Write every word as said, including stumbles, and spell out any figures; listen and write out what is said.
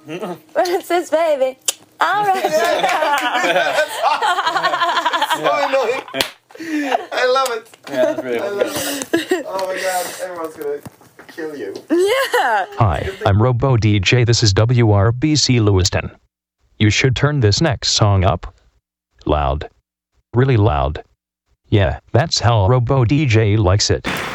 But it says, baby. All right. That's awesome. So annoying. I love it. Yeah, that's really I love it. Oh my god, everyone's gonna kill you. Yeah. Hi, I'm Robo D J. This is W R B C Lewiston. You should turn this next song up. Loud. Really loud. Yeah, that's how Robo D J likes it.